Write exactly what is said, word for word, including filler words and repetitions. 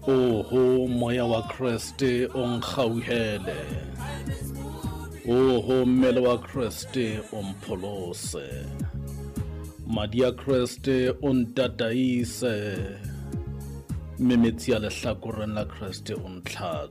Oho moya wa Kreste o nkgauhele, oho mmele wa Kreste o mpholose, madi a Kreste o ntataise, memetsi a lehlakoreng la Kreste o ntlhake.